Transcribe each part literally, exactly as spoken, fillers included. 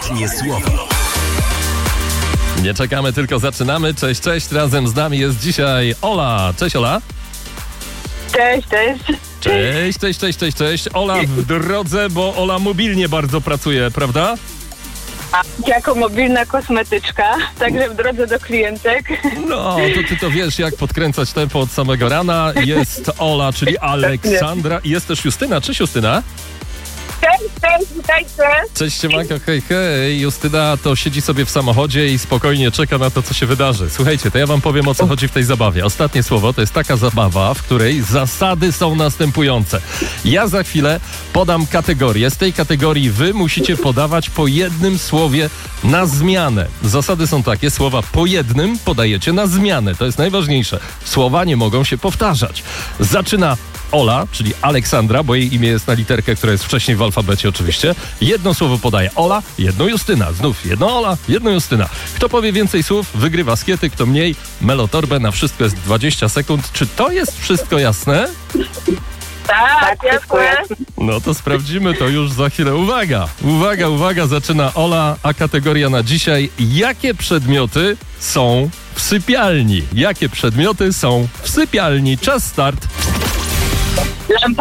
Ostatnie słowo. Nie czekamy, tylko zaczynamy. Cześć, cześć. Razem z nami jest dzisiaj Ola. Cześć, Ola. Cześć, cześć. Cześć, cześć, cześć, cześć, cześć. Ola w drodze, bo Ola mobilnie bardzo pracuje, prawda? A, jako mobilna kosmetyczka, także w drodze do klientek. No, to ty to wiesz, jak podkręcać tempo od samego rana. Jest Ola, czyli Aleksandra. I jest też Justyna. Cześć, Justyna. Cześć, cześć, witajcie. Cześć, siemanko, hej, hej. Justyna to siedzi sobie w samochodzie i spokojnie czeka na to, co się wydarzy. Słuchajcie, to ja wam powiem, o co chodzi w tej zabawie. Ostatnie słowo to jest taka zabawa, w której zasady są następujące. Ja za chwilę podam kategorię. Z tej kategorii wy musicie podawać po jednym słowie na zmianę. Zasady są takie, słowa po jednym podajecie na zmianę. To jest najważniejsze. Słowa nie mogą się powtarzać. Zaczyna Ola, czyli Aleksandra, bo jej imię jest na literkę, która jest wcześniej w alfabecie oczywiście. Jedno słowo podaje Ola, jedno Justyna. Znów jedno Ola, jedno Justyna. Kto powie więcej słów, wygrywa skiety, kto mniej, melotorbę. Na wszystko jest dwadzieścia sekund. Czy to jest wszystko jasne? Tak, jasne. No to sprawdzimy to już za chwilę. Uwaga, uwaga, uwaga, zaczyna Ola, a kategoria na dzisiaj. Jakie przedmioty są w sypialni? Jakie przedmioty są w sypialni? Czas start. Lampa.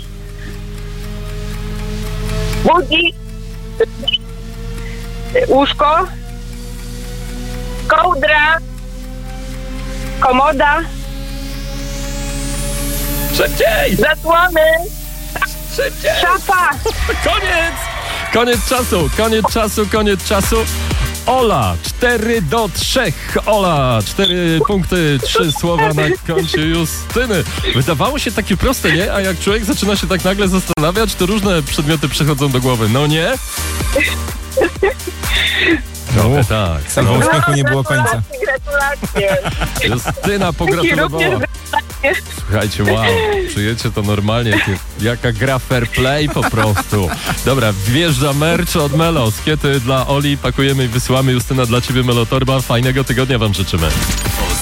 Budzik. Łóżko. Kołdra. Komoda. Szybciej! Zasłony. Szybciej! Szafa. Koniec! Koniec czasu, koniec czasu, koniec czasu. Ola, cztery do trzech. Ola, cztery punkty, trzy słowa na koncie Justyny. Wydawało się takie proste, nie? A jak człowiek zaczyna się tak nagle zastanawiać, to różne przedmioty przychodzą do głowy. No nie? No tak. Samego No. uśmiechu nie było końca. Gratulacje. Justyna pogratulowała. Słuchajcie, wow, czujecie to normalnie, jakie, jaka gra fair play po prostu. Dobra, wjeżdża merch od Melo, skiety dla Oli, pakujemy i wysyłamy. Justyna, dla ciebie Melotorba, fajnego tygodnia wam życzymy.